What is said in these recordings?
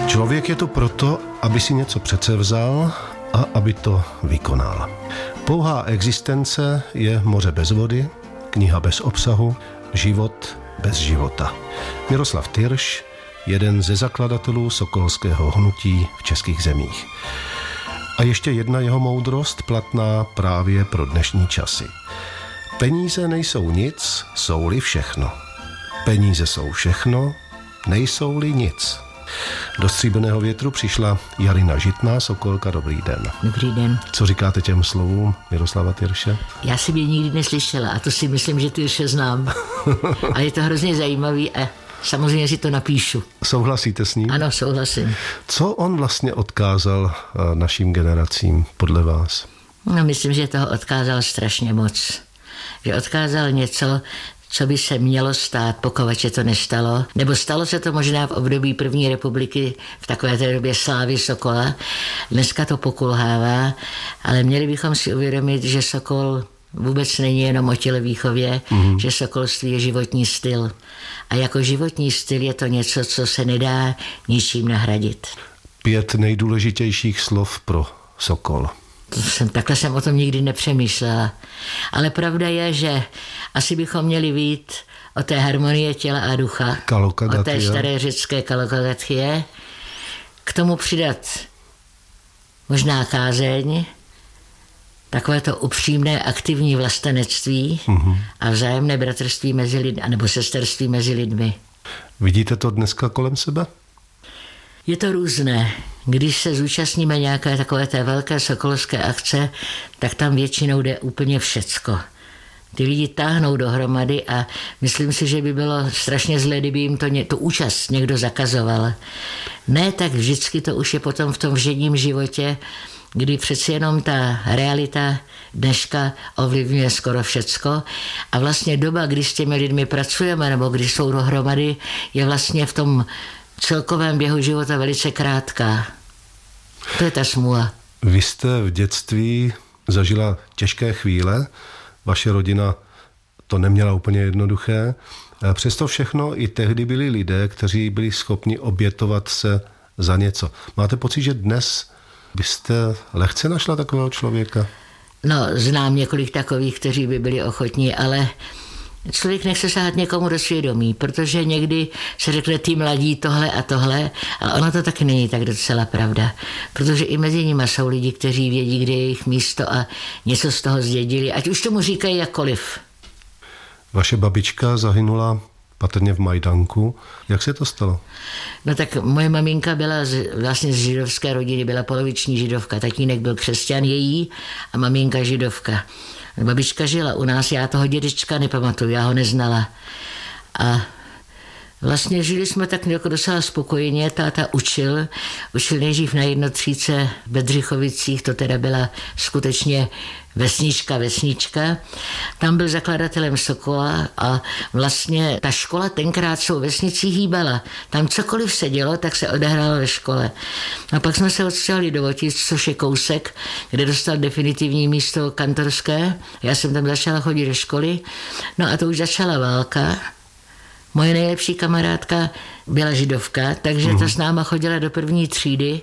Člověk je tu proto, aby si něco předsevzal a aby to vykonal. Pouhá existence je moře bez vody, kniha bez obsahu, život bez života. Miroslav Tyrš, jeden ze zakladatelů sokolského hnutí v českých zemích. A ještě jedna jeho moudrost platná právě pro dnešní časy. Peníze nejsou nic, jsou-li všechno. Peníze jsou všechno, nejsou-li nic. Do Stříbrného větru přišla Jarina Žitná, Sokolka. Dobrý den. Dobrý den. Co říkáte těm slovům Miroslava Tyrše? Já jsem je nikdy neslyšela a to si myslím, že Tyrše znám. A je to hrozně zajímavý a samozřejmě si to napíšu. Souhlasíte s ním? Ano, souhlasím. Co on vlastně odkázal našim generacím podle vás? No, myslím, že toho odkázal strašně moc. Že odkázal něco, co by se mělo stát, pokud se to nestalo. Nebo stalo se to možná v období první republiky, v takové té době slávy Sokola. Dneska to pokulhává, ale měli bychom si uvědomit, že Sokol vůbec není jenom o tělovýchově, že sokolství je životní styl. A jako životní styl je to něco, co se nedá ničím nahradit. 5 nejdůležitějších slov pro Sokol. Takhle jsem o tom nikdy nepřemýšlela. Ale pravda je, že asi bychom měli vyjít o té harmonie těla a ducha, o té staré řecké kalokagathie, k tomu přidat možná kázeň, takové to upřímné aktivní vlastenectví a vzájemné bratrství mezi lidmi, nebo sesterství mezi lidmi. Vidíte to dneska kolem sebe? Je to různé. Když se zúčastníme nějaké takové té velké sokolské akce, tak tam většinou jde úplně všecko. Ty lidi táhnou dohromady a myslím si, že by bylo strašně zlé, kdyby jim tu účast někdo zakazoval. Ne, tak vždycky to už je potom v tom všedním životě, kdy přeci jenom ta realita dneška ovlivňuje skoro všecko a vlastně doba, kdy s těmi lidmi pracujeme nebo když jsou dohromady, je vlastně v tom celkovém běhu života velice krátká. To je ta smůla. Vy jste v dětství zažila těžké chvíle, vaše rodina to neměla úplně jednoduché. Přesto všechno i tehdy byli lidé, kteří byli schopni obětovat se za něco. Máte pocit, že dnes byste lehce našla takového člověka? No, znám několik takových, kteří by byli ochotní, ale člověk nechce sahat někomu do svědomí, protože někdy se řekne ty mladí tohle a tohle, a ono to taky není tak docela pravda. Protože i mezi nimi jsou lidi, kteří vědí, kde je jejich místo a něco z toho zdědili, ať už tomu říkají jakkoliv. Vaše babička zahynula patrně v Majdanku. Jak se to stalo? No tak moje maminka byla vlastně z židovské rodiny, byla poloviční židovka. Tatínek byl křesťan její a maminka židovka. Babička žila u nás, já toho dědečka nepamatuju, já ho neznala. A vlastně žili jsme tak jako docela spokojeně, táta učil nejdřív na jednotřídce v Bedřichovicích, to teda byla skutečně vesnička. Tam byl zakladatelem Sokola a vlastně ta škola tenkrát svou vesnicí hýbala. Tam cokoliv se dělo, tak se odehrálo ve škole. A pak jsme se odstěhovali do Votic, což je kousek, kde dostal definitivní místo kantorské. Já jsem tam začala chodit do školy. No a to už začala válka. Moje nejlepší kamarádka byla židovka, takže ta s náma chodila do první třídy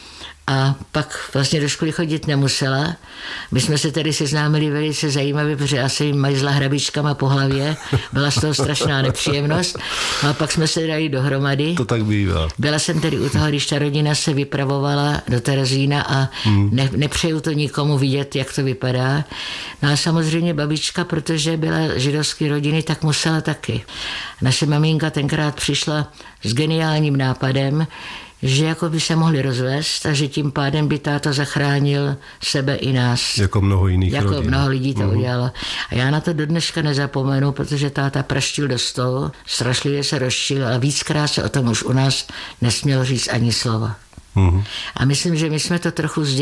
a pak vlastně do školy chodit nemusela. My jsme se tady seznámili velice zajímavě, protože já jsem jim majzla hrabičkama po hlavě, byla z toho strašná nepříjemnost. A pak jsme se dali dohromady. To tak bývá. Byla jsem tedy u toho, když ta rodina se vypravovala do Terezína a nepřeju to nikomu vidět, jak to vypadá. No a samozřejmě babička, protože byla židovské rodiny, tak musela taky. Naše maminka tenkrát přišla s geniálním nápadem, že jako by se mohli rozvést a že tím pádem by táta zachránil sebe i nás. Jako mnoho jiných rodin. Jako mnoho lidí to udělalo. A já na to do dneška nezapomenu, protože táta praštil do stolu, strašlivě se rozčil a víckrát se o tom už u nás nesmělo říct ani slovo. A myslím, že my jsme to trochu